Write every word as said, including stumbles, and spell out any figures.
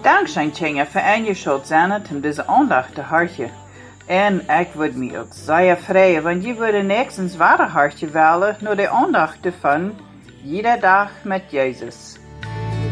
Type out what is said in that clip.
Dankzij dingen verein je schuld zijn het om deze aandacht te hartje. En ik word me ook zeer vrij, want je wordt niks een zware hartje willen door de aandacht te van iedere dag met Jezus.